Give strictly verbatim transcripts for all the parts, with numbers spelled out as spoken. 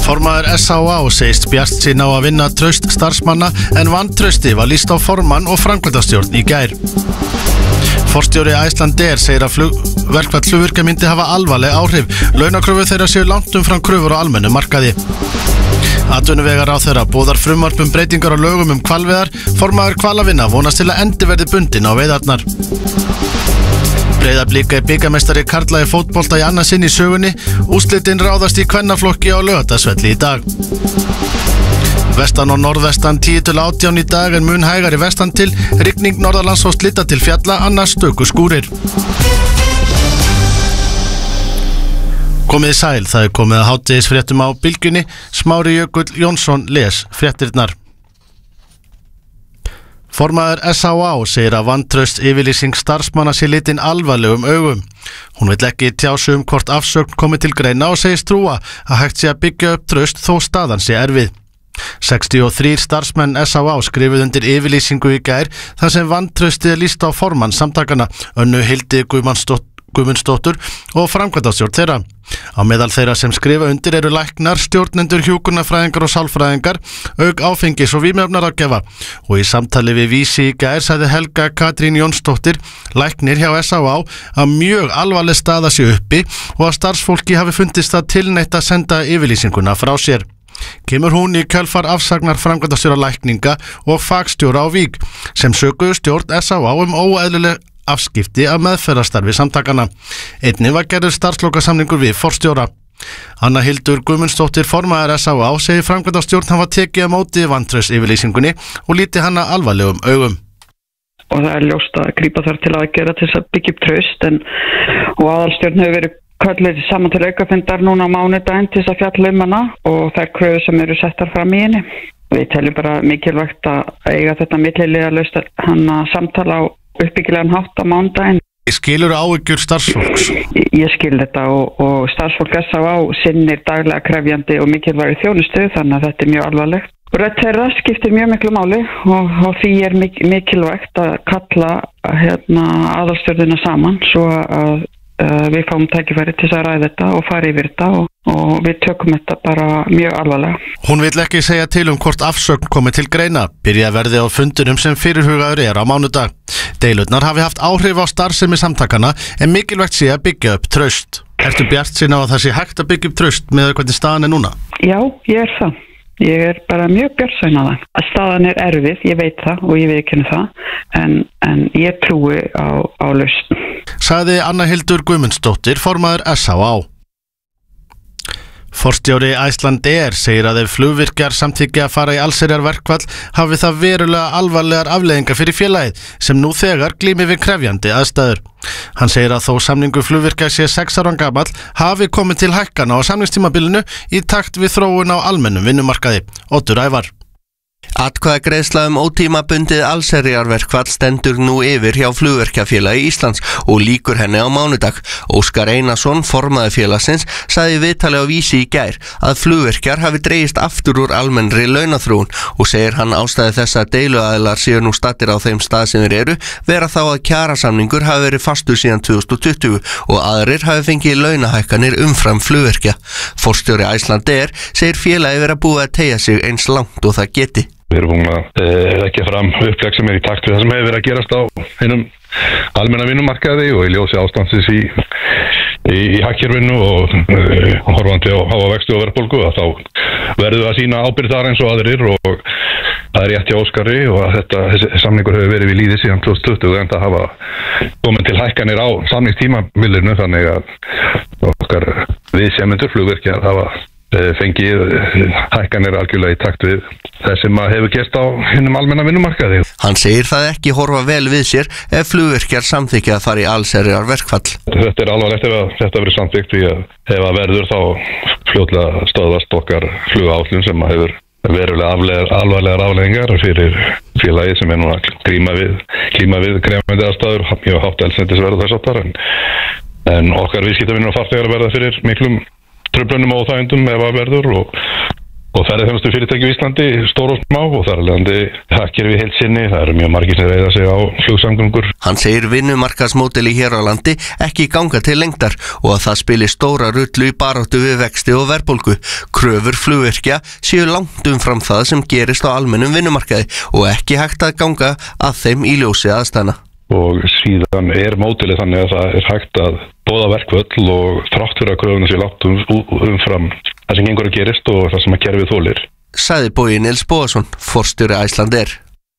Formaður S Á á segist bjartsýn á að vinna traust starfsmanna en vantrausti var lýst á formann og framkvæmdastjórn í gær. Forstjóri Icelandair segir að flug, verkfall flugvirkja myndi hafa alvarleg áhrif. Launakröfur þeirra séu langt umfram kröfur á almennum markaði. Atvinnuvegaráðherra boðar frumvarp um breytingar á lögum um hvalveiðar. Formaður hvalavinna vonast til að endi verði bundin á veiðarnar. Breiðablik er bikarmeistari karla í fótbolta í annað sinn í sögunni. Úrslitin ráðast í kvennaflokki á Laugardalsvelli í dag. Vestan og norðvestan tíu til átján í dag en mun hægari vestan til. Rigning norðanlands og slydda til fjalla, annars stöku skúrir. Komið sæl, það er komið að hádegisfréttum á Bylgjunni. Smári Jökull Jónsson les fréttirnar. Formaður S Á á segir að vantraust yfirlýsing starfsmanna sé litin alvarlegum augum. Hún vill ekki tjá sig um hvort afsögn komi til greina og segist trúa að hægt sé að byggja upp traust þó staðan sé erfið. sextíu og þrír starfsmenn S Á á skrifuðu undir yfirlýsingu í gær þar sem vantraustið er lýst á formann samtakanna, Önnu Hildi Guðmundsdóttur og framkvæmdastjórn þeirra. Á meðal þeirra sem skrifa undir eru læknar, stjórnendur, hjúkrunarfræðingar og sálfræðingar, auk áfengis- og vímuefnaráðgjafa. Og í samtali við Vísi í gær sagði Helga Katrín Jónsdóttir, læknir hjá S Á á, að mjög alvarleg staða sé uppi og að starfsfólki hafi fundist að tilneitt að senda yfirlýsinguna frá sér. Kemur hún í kjölfar afsagnar framkvæmdastjóra lækninga og fagstjóra á Vík sem sökuðu stjórn S Á á um óeðlileg afskipti af meðferðarstarfi samtakana. Einnig var gerður starfslokasamningur við forstjóra. Anna Hildur Guðmundsdóttir, formaður S Á á, segir framkvæmdastjórn hafa tekið á móti vantraust yfirlýsingunni og líti hana alvarlegum augum. Og það er ljóst að grípa þar til aðgerða til að byggja upp traust en og aðalstjórn hefur verið kölluð saman til aukafundar núna á mánudaginn til þess að fjalla um hana og þær kröfur sem eru settar fram í henni. Við teljum bara mikilvægt að eiga þetta milliliðalaust hana samtala á uppbyggilegan hátt á mánudaginn. Skilur áhyggjur starfsfólks? Ég skil þetta og, og starfsfólk S Á á sinnir daglega krefjandi og mikilvægi þjónustu þannig að þetta er mjög alvarlegt. Rödd þeirra skiptir mjög miklu máli og, og því er mik mikilvægt að kalla hérna, aðalstjórnina saman svo að uh, við fáum tækifæri til að ræða þetta og fara yfir þetta og, og við tökum þetta bara mjög alvarlega. Hún vill ekki segja til um hvort afsögn komi til greina. Byrja verði á fundunum sem fyrirhugaður er á mánudag. Deilurnar hafi haft áhrif á starfsemi samtakana en mikilvægt sé að byggja upp traust. Ertu bjartsýn á að það sé hægt að byggja upp traust með hvernig staðan er núna? Já, ég er það. Ég er bara mjög bjartsýn á það. Að staðan er erfið, ég veit það og ég viðurkenni það, en, en ég trúi á, á lausn. Sagði Anna Hildur Guðmundsdóttir, formaður S Á á. Forstjóri Icelandair segir að ef flugvirkjar samþykkja að fara í allsherjarverkfall hafi það verulega alvarlegar afleiðingar fyrir félagið sem nú þegar glími við krefjandi aðstæður. Hann segir að þó samningu flugvirkja sé sex ára gamall hafi komið til hækkana á samningstímabilinu í takt við þróun á almennum vinnumarkaði. Oddur Ævar. Atkvæðagreiðsla um ótímabundið allsherjarverkfall stendur nú yfir hjá Flugvirkjafélagi Íslands og lýkur henni á mánudag. Óskar Einarsson, formaður félagsins, sagði í viðtali á Vísi í gær að flugvirkjar hafi dregist aftur úr almennri launaþróun og segir hann ástæði þess að deiluaðilar séu nú stattir á þeim stað sem þeir eru vera þá að kjarasamningur hafi verið fastur síðan tvö þúsund og tuttugu og aðrir hafi fengið launahækkanir umfram flugvirkja. Forstjóri Icelandair segir félagi vera búið að teygja sig eins langt og það geti. Við erum búin að eh, leggja fram upplegg sem er í takt við það sem hefur verið að gerast á einum almenna vinnumarkaði og í ljósi ástandsins í, í, í hagkerfinu og uh, horfandi á háa vexti og verðbólgu að þá verður að sína ábyrgð þar eins og aðrir og það er rétt hjá Óskari og að þetta þessi samningur hefur verið við lýði síðan tvö þúsund tuttugu en það hafa komið til hækkanir á samningstímabilinu þannig að okkar viðsemjendur flugvirkjar hafa fengið hækkanir algjörlega í takt við þess sem að hefur gerst á hinum almenna vinnumarkaði. Hann segir það ekki horfa vel við sér ef flugvirkjar samþykkja að fara í allsherjarverkfall. Þetta er alvarlegt ef að þetta verður samþykkt því að ef að verður þá fljótlega stöðvast okkar flugáætlun sem að hefur verulega aflegar, alvarlegar afleiðingar fyrir félagið sem er nú að glíma við, glíma við krefjandi aðstæður, mjög hátt eldsneytisverð þess áttar en, en okkar viðskiptavinur og farþegar verða fyrir miklum truflunum og óþægindum ef að verður og og ferðaþjónustu fyrirtæki í Íslandi, stór og smá, og þar alveg hagkerfi heild sinni, það eru mjög margir sem reiða sig á flugsamgöngur. Hann segir vinnumarkaðsmódeli hér á landi ekki ganga til lengdar og að það spili stóra rullu í baráttu við vexti og verðbólgu. Kröfur flugvirkja séu langt umfram það sem gerist á almennum vinnumarkaði og ekki hægt að ganga að þeim í ljósi aðstæðna. Og síðan er mótilið þannig að það er hægt að boða verkvöll og þrátt fyrir að kröfuna sé lágt um, umfram það sem gengur að gerist og það sem að kerfið þolir. Sagði Bogi Nils Bogason, forstjóri Icelandair.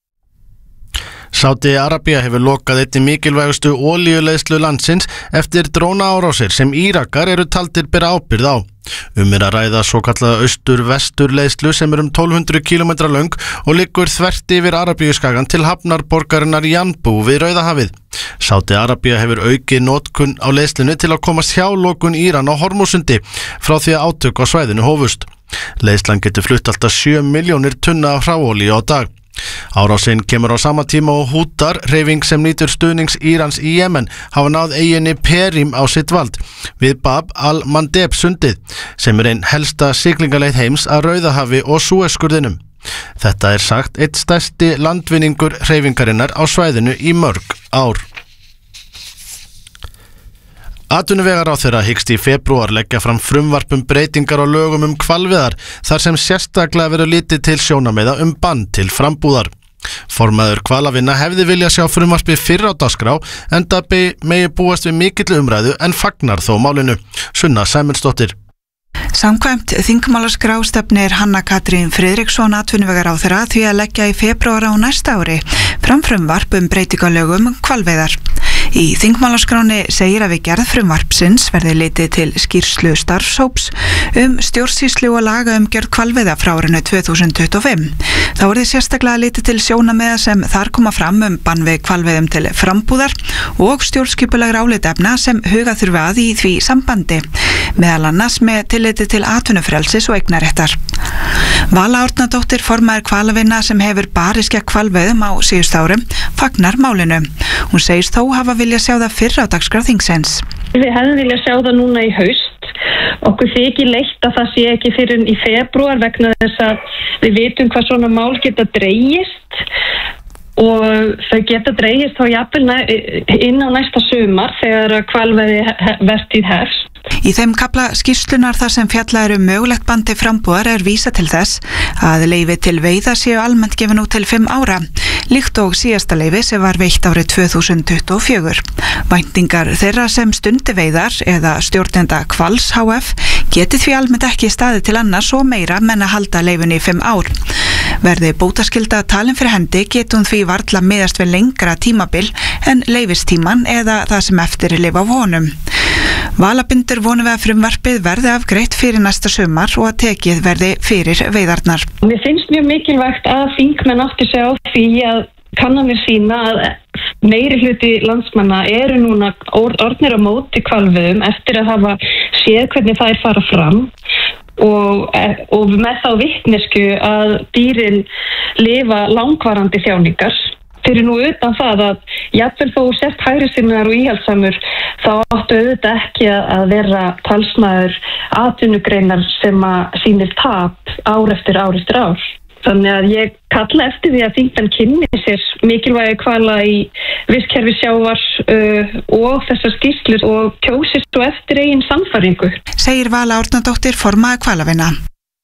Sádi Arabía hefur lokað einni mikilvægustu olíuleiðslu landsins eftir drónaárásir sem Írakar eru taldir bera ábyrgð á. Um er að ræða svo kallaða austur-vestur leiðslu sem er um tólf hundruð kílómetra löng og liggur þvert yfir Arabíuskagann til hafnarborgarinnar Janbú við Rauðahafið. Sádi Arabía hefur aukið notkun á leiðslunni til að komast hjá lokun Íran á Hormúsundi frá því að átök á svæðinu hófust. Leiðslan getur flutt alltaf sjö milljónir tunna af hráolíu á dag. Árásinn kemur á sama tíma og Hútar, hreyfing sem nýtur stuðnings Írans í Jemen, hafa náð eyjunni Perim á sitt vald við Bab al-Mandeb sundið, sem er einn helsta siglingaleið heims að Rauðahafi og Súesskurðinum. Þetta er sagt eitt stærsti landvinningur hreyfingarinnar á svæðinu í mörg ár. Atvinnuvegaráðherra hyggst í febrúar leggja fram frumvarp um breytingar á lögum um hvalveiðar þar sem sérstaklega verður litið til sjónarmiða um bann til frambúðar. Formaður hvalavinna hefði viljað sjá frumvarpið fyrr á dagskrá enda megi búast við mikill umræðu en fagnar þó málinu. Sunna Sæmundsdóttir. Samkvæmt þingmálaskrá stefnir Hanna Katrín Friðriksson atvinnuvegaráðherra því að leggja í febrúar á næsta ári fram frumvarp um breytingalögum um hvalveiðar. Í þingmálaskráni segir að við gerð frumvarpsins verði litið til skýrslu starfshóps um stjórnsýslu og laga um gjörð hvalveiða frá árinu tvö þúsund tuttugu og fimm. Þá verði sérstaklega litið til sjónarmiða sem þar koma fram um bann við hvalveiðum til frambúðar og stjórnskipulegra álitaefna sem huga þurfi að í því sambandi, meðal annars með tilliti til atvinnufrelsis og eignarréttar. Vala Árnadóttir, formaður hvalavinna sem hefur barist gegn hvalveiðum á síðustu árum, fagnar málinu. Hún segist þó hafa vilja sjá það fyrr á dagskrá þingsins. Við hefðum vilja sjá það núna í haust. Okkur þykir leitt að það sé ekki fyrir í febrúar vegna þess að við vitum hvað svona mál geta dregist og þau geta dregist þá jafnvel inn á næsta sumar þegar hvalveiði vertíð hefst. Í þeim kafla skýrslunar þar sem fjallað er um mögulegt bann til frambúðar er vísað til þess að leyfi til veiða séu almennt gefin út til fimm ára, líkt og síðasta leyfi sem var veitt árið tvö þúsund tuttugu og fjögur. Væntingar þeirra sem stundi veiðar eða stjórnenda Hvals H F geti því almennt ekki staðið til annars og meira menn að halda leyfinu í fimm ár. Verði bótaskylda talin fyrir hendi getur hún því varla miðast við lengra tímabil en leyfistíman eða það sem eftir er leyfa af honum. Vala bindur vonum við að frumvarpið verði afgreitt fyrir næsta sumar og að tekið verði fyrir veiðarnar. Mér finnst mjög mikilvægt að þingmenn átti sig á því að kannanir sína að meiri hluti landsmanna eru núna orðnir á móti hvalveiðum eftir að hafa séð hvernig þær fara fram og, og með þá vitneskju að dýrin lifa langvarandi þjáningar. Fyrir nú utan það að jafnvel þó sért hægrisinnar og íhaldsamur þá áttu auðvitað ekki að vera talsmaður atvinnugreinar sem að sýnir tap ár eftir ár eftir ár. Þannig að ég kalla eftir því að þingmenn kynni sér mikilvægi hvala í vistkerfi sjávar uh, og þessar skýrslur og kjósi svo eftir eigin sannfæringu. Segir Vala Árnadóttir, formaður hvalavinna.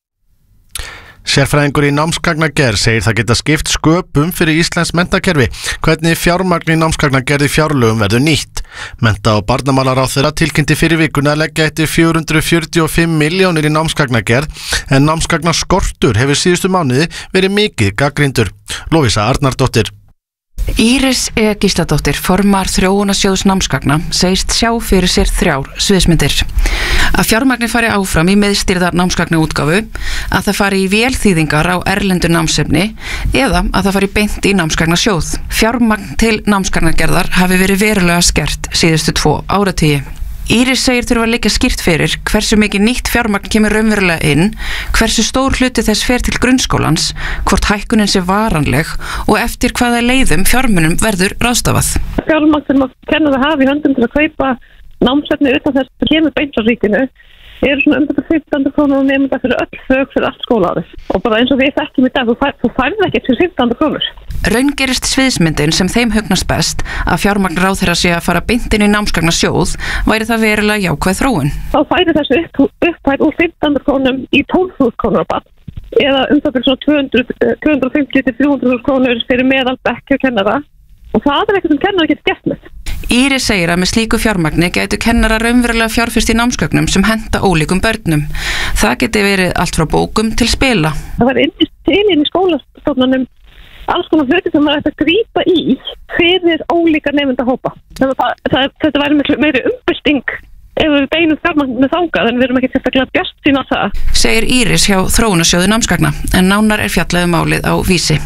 Sérfræðingur í námsgagnagerð segir það geta skipt sköpum fyrir íslenskt menntakerfi hvernig fjármagn í námsgagnagerð í fjárlögum verður nýtt. Mennta- og barnamálaráðherra tilkynnti fyrir vikuna að leggja eftir fjögur hundruð fjörutíu og fimm milljónir í námsgagnagerð en námsgagnaskortur hefur síðustu mánuði verið mikið gagnrýndur. Lovísa Arnardóttir. Íris E. Gísladóttir, formar þróunarsjóðs námsgagna, segist sjá fyrir sér þrjár sviðsmyndir. Að fjármagnir fari áfram í miðstýrðar námsgagnaútgáfu, að það fari í vélþýðingar á erlendu námsefni eða að það fari beint í námsgagnasjóð. Fjármagn til námsgagnagerðar hafi verið verulega skert síðustu tvo áratugi. Íris segir þurfa að liggja skýrt fyrir hversu mikið nýtt fjármagn kemur raunverulega inn, hversu stór hluti þess fer til grunnskólans, hvort hækkunin sé varanleg og eftir hvaða leiðum fjármunum verður ráðstafað. Fjármagn sem að kenna það hafi í höndum til að kaupa námsefni utan þess að kemur beint frá ríkinu eru svona um þetta fimmtán hundruð krónur og nemenda fyrir öll fög fyrir allt skólaárið og bara eins og við þekkjum í dag, þú, fær, þú færð ekkert fyrir fimmtán hundruð krónur. Raungerist sviðsmyndin sem þeim hugnast best að fjármagn ráðherra sé að fara beint inn í námsgagnasjóð væri það verulega jákvæð þróun. Þá færi þessu upp, upphæð úr fimmtán hundruð krónum í tólf þúsund krónur á barn eða um það fyrir svona tvö hundruð, tvö hundruð fimmtíu til þrjú hundruð krónur fyrir meðal bekkja kennara og það er eitthvað sem kennara getur gert með. Íris segir að með slíku fjármagni gætu kennara raunverulega fjárfyrst í námsgögnum sem henta ólíkum börnum. Það geti verið allt frá bókum til spila. Það var inn til inn í skólastofnunum alls konar hluti sem maður ætti að grípa í fyrir ólíka nemendahópa. Það, það, þetta væri miklu meiri umbylting ef við beinum fjármagninu þangað en við erum ekki sérstaklega bjartsýn á það. Segir Íris hjá Þróunarsjóði námsgagna en nánar er fjallað um málið á Vísi.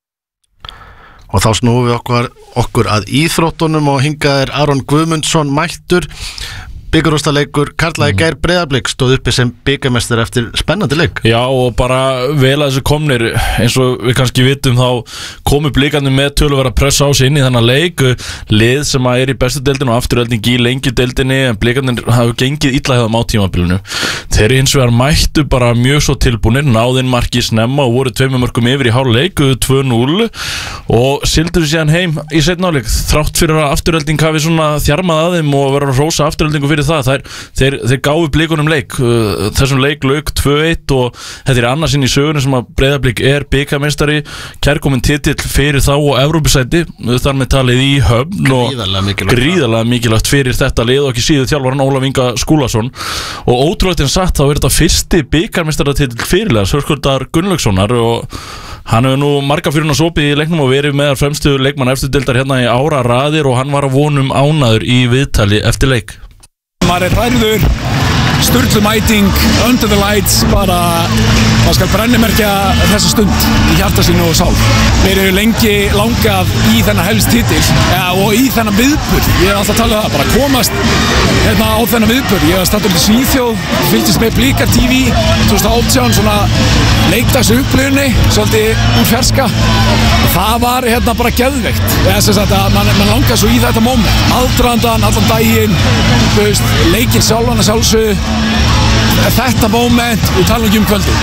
Og þá snúum við okkur, okkur að íþróttunum og hingað er Aron Guðmundsson mættur. Bikarúrslitaleikur karla í gær Breiðablik stóð uppi sem bikarmeistari eftir spennandi leik. Já og bara vel að þessu komnir eins og við kannski vitum þá komu blikarnir með töluverða press á sig inn í þennan leik lið sem að er í bestu deildinu og afturölding í lengjudeildinni en blikarnir hafa gengið illa hefðum á tímabilinu. Þeir hins vegar mættu bara mjög svo tilbúnir, náðinn marki snemma og voru tveimur mörkum yfir í hálfleik tvö núll og sildur síðan heim í seinni hálfleik þrátt fyrir að afturölding hafi svona þjarmað að þeim og verið að hrósa afturöldingu fyrir það, þeir, þeir, þeir gáfu blikunum leik þessum leik lauk tvö eitt og þetta er annarsinn í sögunni sem að Breiðablik er bikarmeistari, kærkominn titill fyrir þá og Evrópusæti þar með talið í Höfn og gríðarlega mikilvægt fyrir þetta lið og ekki síður þjálfaran Ólaf Inga Skúlason og ótrúlegt en satt þá er þetta fyrsti bikarmeistaratitil fyrirlega Höskuldar Gunnlaugssonar og hann hefur nú marga fyrir hann að sopið í leiknum og verið meðal fremstu leikmann eftir deildar hérna í ára raðir og hann var að vonum ánaður í viðtali eftir leik. Maður er hræður, sturlu mæting, under the lights, bara maður skal brennimerkja þessa stund í hjarta sínu og sál. Mér eru lengi langað í þennan helst titil ja, og í þennan viðburð. Ég hef alltaf talað um það, bara komast hérna á þennan viðburð. Ég hef standað í Svíþjóð, fylgist með Blikar T V tvö þúsund og átján, svona leikdags upplifni, svolítið úr fjarska. Það var hérna bara geðveikt. Ég hef sagt að mann man langar svo í þetta moment. Aðdraðandan, allan daginn, veist, leikinn sjálfan að sjálfsögðu. Þetta moment, við talum ekki um kvöldið.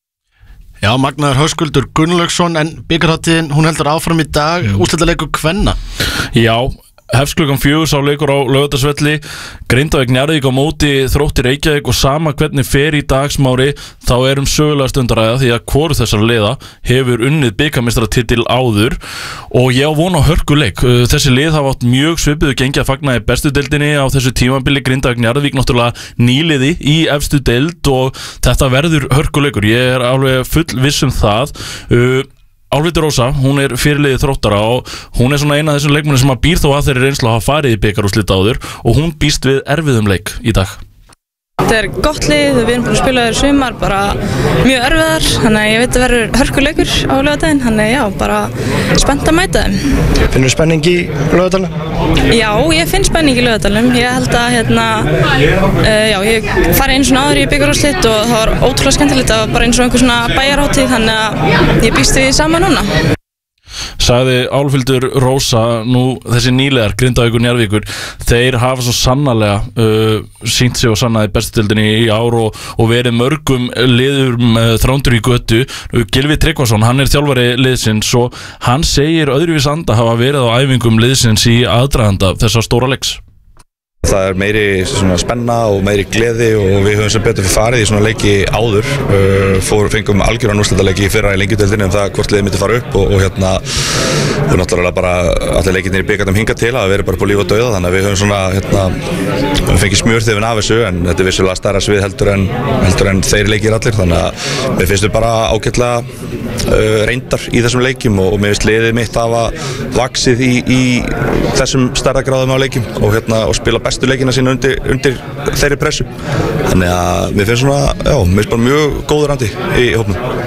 Já, magnaður Höskuldur Gunnlaugsson en bikarhátíðin, hún heldur áfram í dag úrslitaleikur kvenna. Já, hefst klukkan fjögur sá leikur á Laugardalsvelli Grindavík Njarðvík á móti Þrótti Reykjavík og sama hvernig fer í dagsmári þá erum sögulega stundaræða því að hvoru þessara liða hefur unnið bikarmeistaratitil áður og ég á von á hörkuleik. Þessi lið hafa átt mjög svipuðu gengi að fagna í bestu deildinni á þessu tímabili. Grindavík Njarðvík náttúrulega nýliði í efstu deild og þetta verður hörkuleikur. Ég er alveg full viss um það. Álfhildur Rósa, hún er fyrirliði Þróttara og hún er svona eina af þessum leikmennum sem að býr þó að þeirri reynslu að hafa farið í bikarúrslit áður og hún býst við erfiðum leik í dag. Þetta er gott lið, við erum búin að spila þér sumar bara mjög erfiðar, þannig að ég veit að verður hörkuleikur á laugardaginn, þannig já, bara spennt að mæta þeim. Finnur þú spenning í Laugardalnum? Já, ég finn spenning í Laugardalnum, ég held að hérna, uh, já, ég fari einu svona áður í bikarúrslit og það var ótrúlega skemmtilegt, það var bara eins og einhver svona bæjarhátíð, þannig að ég býst við sama núna. Sagði Álfhildur Rósa, nú þessi nýlegar Grindavíkur Njarðvíkur, þeir hafa svo sannarlega uh, sýnt sig og sannaði bestutildinni í ár og, og verið mörgum liðum uh, þrándur í götu. Gylfi Tryggvason, hann er þjálfari liðsins og hann segir öðruvís anda hafa verið á æfingum liðsins í aðdraganda þessa stóra leiks. Það er meiri svona spenna og meiri gleði og við höfum sem betur fyrir farið í svona leiki áður. Uh, fór, fengum algjöran úrslitaleiki fyrra í lengjudeildinni um það hvort liðið myndi fara upp og, og hérna og náttúrulega bara allir leikirnir í bikarnum hingað til að vera bara på líf og dauða, þannig að við höfum svona hérna, við fengið smjörþefin af þessu en þetta er vissulega stærra svið heldur en, heldur en þeir leikir allir, þannig að við finnst við bara ágætlega uh, reyndar í þessum leikjum og, og mér finnst liðið mitt hafa vaxið í, í þessum stærðagráðum á leikjum og, hérna, og spila bestu leikina sína undir, undir þeirri pressu, þannig að við finnst svona, já, mér finnst bara mjög góður andi í hópnum.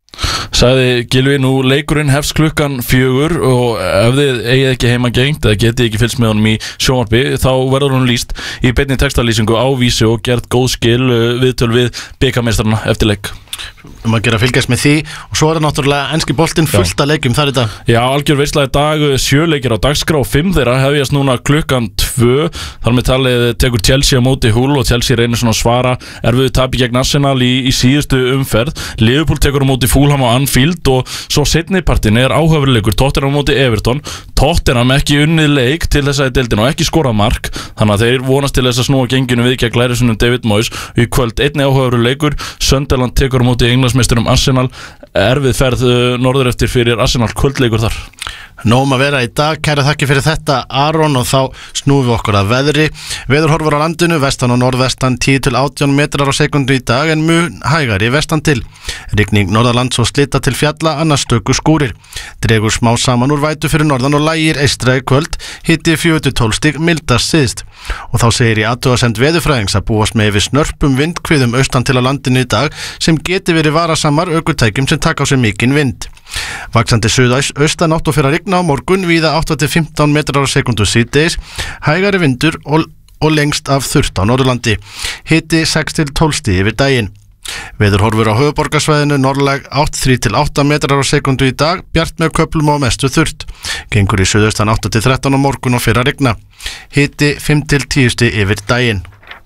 Sagði Gylfi, nú leikurinn hefst klukkan fjögur og ef þið eigið ekki heima gengt eða getið ekki fylgst með honum í sjónvarpi þá verður hún lýst í beinni textalýsingu á Vísi og gert góð skil viðtöl við bikarmeistarana eftir leik. um að gera fylgjast með því og svo er það náttúrulega enski boltinn fullt að leikjum þar í dag. Já, algjör veistlega í dag, sjöleikir á dagskrá og fimm þeirra hefjast núna klukkan tvö, þar með talið tekur Chelsea á móti Hull og Chelsea reynir svona að svara erfiðu tapi gegn Arsenal í, í síðustu umferð. Liverpool tekur á móti Fulham á Anfield og svo seinni partinn er áhugaverleikur Tottenham á móti Everton. Tottenham ekki unnið leik til þess að deildin og ekki skorað mark, þannig að þeir vonast til þess að snúa genginu við gegn lærisunum David Moyes og í kvöld einni áhugaverleikur Sunderland tekur á móti Englandsmeisturum Arsenal, erfið ferð norður eftir fyrir Arsenal, kvöldleikur þar. Nóum að vera í dag, kæra þakki fyrir þetta Aron og þá snúum við okkur að veðri. Veðurhorfur á landinu, vestan og norðvestan tíu til átján metrar á sekundu í dag en mun hægari vestan til. Rigning norðalands og slita til fjalla, annars stöku skúrir. Dregur smá saman úr vætu fyrir norðan og lægir eystra í kvöld, hiti fjögur til tólf stig mildast síðst. Og þá segir í athugasemd veðurfræðings að búast með yfir snörpum vindhviðum austan til á landinu í dag sem geti verið varasamar ökutækjum sem taka á sig mikinn vind. Vaxandi suðaustan átt og fyrir að rigna á morgun, víða átta til fimmtán metrar á sekundu síðdegis, hægari vindur og, og lengst af þurrt á Norðurlandi. Hiti sex til tólf stig yfir daginn. Veðurhorfur á höfuðborgarsvæðinu, norðlæg átta til þrjú til átta metrar á sekundu í dag, bjart með köflum og mestu þurrt. Gengur í suðaustan átta til þrettán á morgun og fyrir að rigna. Hiti fimm til tíu stig yfir daginn.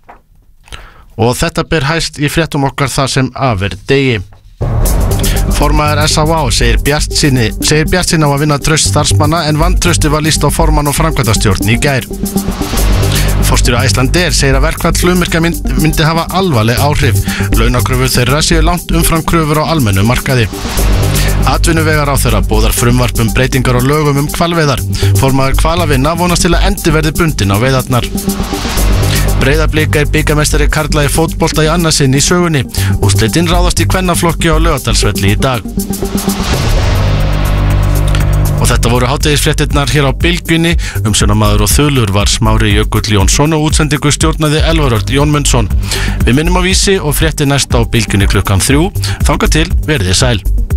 Og þetta ber hæst í fréttum okkar það sem af er degi. Formaður S A A segir bjartsýni segir bjartsýni á að vinna traust starfsmanna en vantrausti var lýst á formann og framkvæmdastjórn í gær. Forstjóri Icelandair segir að verkfall flugvirkja mynd, myndi hafa alvarleg áhrif. Launakröfur þeirra séu langt umfram kröfur á almennu markaði. Atvinnuvegaráðherra boðar frumvarp um breytingar á lögum um hvalveiðar. Formaður hvalavinna vonast til að endi verði bundin á veiðarnar. Breiðablik er bikarmeistari karla í fótbolta í annað sinn í sögunni. Úrslitin ráðast í kvennaflokki á Laugardalsvelli í dag. Og þetta voru hádegisfréttirnar hér á Bylgjunni. Umsjónarmaður og þulur var Smári Jökull Jónsson og útsendingu stjórnaði Elvar Örn Jónmundsson. Við minnum á Vísi og fréttir næst á Bylgjunni klukkan þrjú. Þangað til, verið sæl.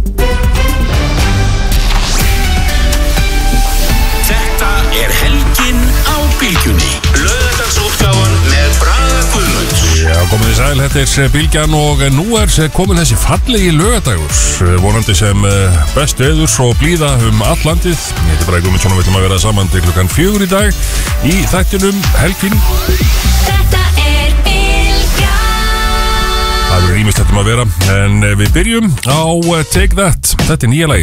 Þetta er helgin á Bylgjunni. Laugardagsútgáfan með Braga Guðmunds. Já, komið þið sæl, þetta er Bylgjan og nú er komin þessi fallegi laugardagur, vonandi sem best veður og blíða um all landið. Ég heiti Braga Guðmundsson og við ætlum að vera saman til klukkan fjögur í dag í þættinum helgin. Þetta er Bylgjan. Það verður ýmislegt um að vera, en við byrjum á Take That. Þetta er nýja lagið